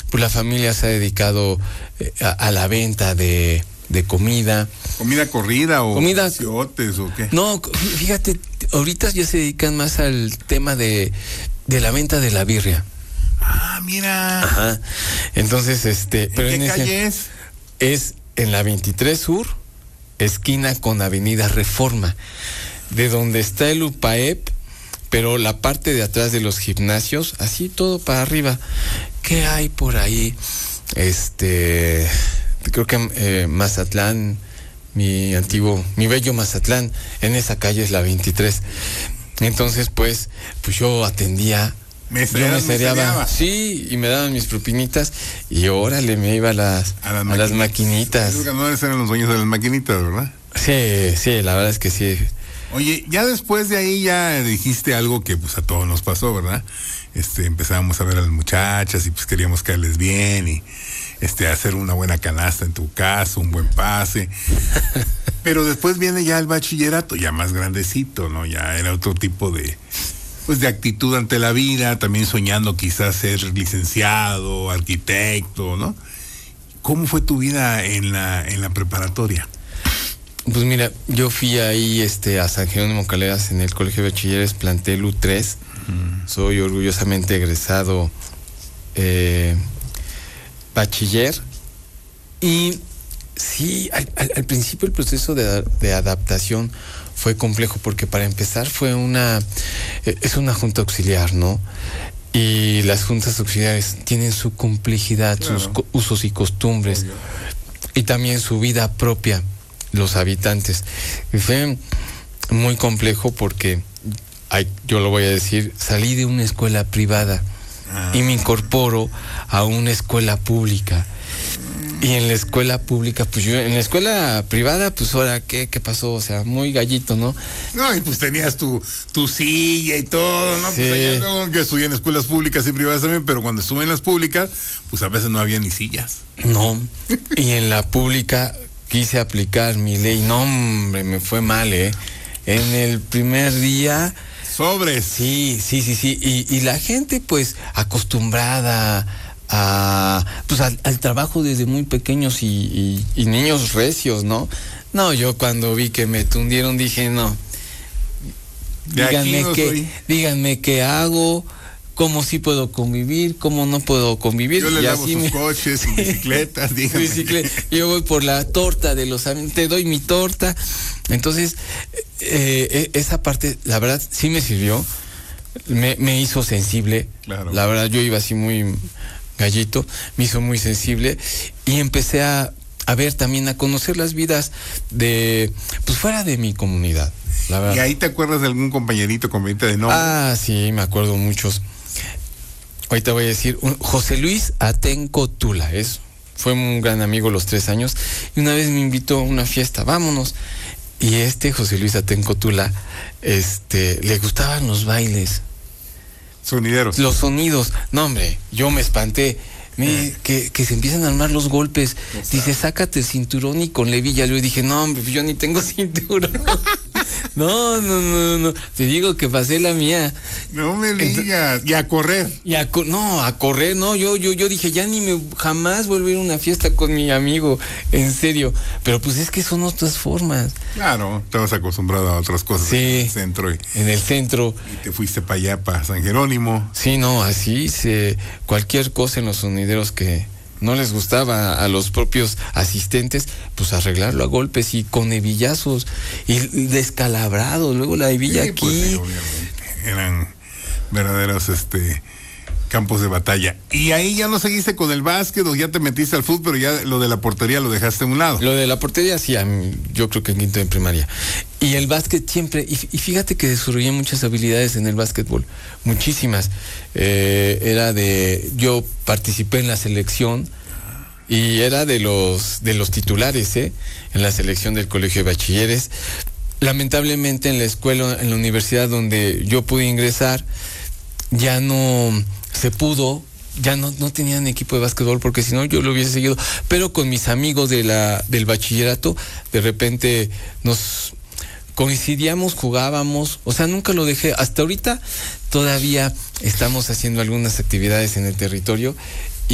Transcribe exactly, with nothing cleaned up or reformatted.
pues la familia se ha dedicado eh, a, a la venta de, de comida. ¿Comida corrida o comida, ciotes o qué? No, fíjate, ahorita ya se dedican más al tema de, de la venta de la birria. Ah, mira. Ajá. Entonces, este... ¿En pero qué en calle ese, es? Es en la veintitrés Sur, esquina con Avenida Reforma, de donde está el U P A E P, pero la parte de atrás de los gimnasios, así todo para arriba. ¿Qué hay por ahí? Este... Creo que eh, Mazatlán, mi antiguo, mi bello Mazatlán, en esa calle es la veintitrés. Entonces, pues, pues yo atendía... Me yo me seriaba, sí, y me daban mis propinitas y órale, me iba a las, a las, a las maquinitas. Los ganadores eran los dueños de las maquinitas, ¿verdad? Sí, sí, la verdad es que sí. Oye, ya después de ahí ya dijiste algo que pues a todos nos pasó, ¿verdad? Este, empezábamos a ver a las muchachas y pues queríamos caerles bien y este, hacer una buena canasta en tu caso, un buen pase. Pero después viene ya el bachillerato, ya más grandecito, ¿no? Ya era otro tipo de... pues de actitud ante la vida, también soñando quizás ser licenciado, arquitecto, ¿no? ¿Cómo fue tu vida en la en la preparatoria? Pues mira, yo fui ahí este a San Jerónimo Caleras en el Colegio de Bachilleres, plantel U tres. Uh-huh. Soy orgullosamente egresado eh, bachiller. Y sí, al, al, al principio el proceso de, de adaptación fue complejo porque para empezar fue una, eh, es una junta auxiliar, ¿no? Y las juntas auxiliares tienen su complejidad, claro, sus co- usos y costumbres. Obvio. Y también su vida propia, los habitantes. Y fue muy complejo porque, ay, yo lo voy a decir, salí de una escuela privada ah. y me incorporo a una escuela pública. Y en la escuela pública, pues yo, en la escuela privada, pues ahora, ¿qué, qué pasó? O sea, muy gallito, ¿no? No, y pues tenías tu, tu silla y todo, ¿no? Sí. Pues allá, no, yo estudié en escuelas públicas y privadas también, pero cuando estuve en las públicas, pues a veces no había ni sillas. No, y en la pública quise aplicar mi ley, no, hombre, me fue mal, ¿eh? En el primer día... Sobres. Sí, sí, sí, sí, y, y la gente, pues, acostumbrada... A, pues al, al trabajo desde muy pequeños y, y, y niños recios, ¿no? No, yo cuando vi que me tundieron dije, no, díganme no qué, soy. díganme qué hago, cómo sí puedo convivir, cómo no puedo convivir. Yo le y lavo así sus me... coches, sus bicicletas, díganme. Bicicleta. Yo voy por la torta de los amigos, te doy mi torta. Entonces, eh, esa parte, la verdad, sí me sirvió, me, me hizo sensible. Claro. La verdad, yo iba así muy... gallito, me hizo muy sensible y empecé a, a ver también, a conocer las vidas de, pues fuera de mi comunidad, la verdad. ¿Y ahí te acuerdas de algún compañerito, compañerita de nombre? Ah, sí, me acuerdo muchos. Ahorita voy a decir, un, José Luis Atenco Tula, es, fue un gran amigo los tres años y una vez me invitó a una fiesta, vámonos. Y este José Luis Atenco Tula, este, le gustaban los bailes. Sonideros. Los sonidos. No, hombre, yo me espanté. Me, que, que se empiezan a armar los golpes. Dice, sácate el cinturón y con levilla. Yo dije, no, hombre, yo ni tengo cinturón. No, no, no, no. Te digo que pasé la mía. No me digas. Y a correr. Y a, no, a correr, no. Yo, yo, yo dije, ya ni me, jamás vuelvo a ir a una fiesta con mi amigo. En serio. Pero pues es que son otras formas. Claro, estabas acostumbrado a otras cosas. Sí. En el centro. Y, en el centro. Y te fuiste para allá, para San Jerónimo. Sí, no, así se, cualquier cosa en los sonideros que no les gustaba a los propios asistentes, pues arreglarlo a golpes y con hebillazos y descalabrado, luego la hebilla sí, aquí. Pues, sí, obviamente. Eran verdaderos este campos de batalla. Y ahí ya no seguiste con el básquet o ya te metiste al fútbol, pero ya lo de la portería lo dejaste a un lado. Lo de la portería sí, yo creo que en quinto de primaria. Y el básquet siempre, y, y fíjate que desarrollé muchas habilidades en el básquetbol, muchísimas. Eh, era de, yo participé en la selección y era de los de los titulares, ¿eh? En la selección del Colegio de Bachilleres. Lamentablemente en la escuela, en la universidad donde yo pude ingresar, ya no se pudo, ya no, no tenían equipo de básquetbol, porque si no yo lo hubiese seguido, pero con mis amigos de la, del bachillerato, de repente nos coincidíamos, jugábamos, o sea, nunca lo dejé, hasta ahorita todavía estamos haciendo algunas actividades en el territorio